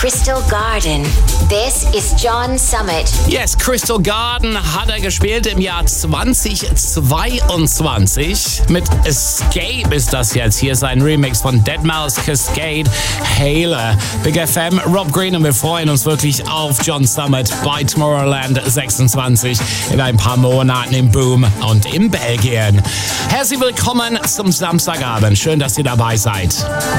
Crystal Garden. This is John Summit. Yes, Crystal Garden hat er gespielt im Jahr 2022. Mit Escape ist das jetzt hier sein Remix von Deadmau5, Cascade, Hailer. Big FM, Rob Green, und wir freuen uns wirklich auf John Summit bei Tomorrowland 26 in ein paar Monaten im Boom und in Belgien. Herzlich willkommen zum Samstagabend. Schön, dass ihr dabei seid.